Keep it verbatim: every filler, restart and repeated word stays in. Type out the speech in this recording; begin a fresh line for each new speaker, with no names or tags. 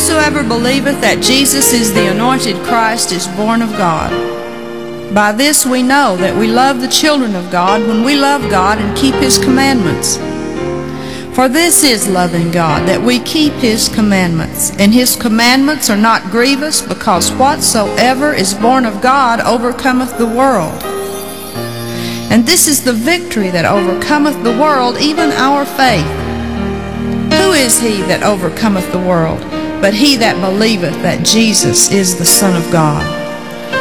whosoever believeth that Jesus is the anointed Christ is born of God. By this we know that we love the children of God, when we love God and keep His commandments. For this is loving God, that we keep His commandments. And His commandments are not grievous, because whatsoever is born of God overcometh the world. And this is the victory that overcometh the world, even our faith. Who is he that overcometh the world, but he that believeth that Jesus is the Son of God?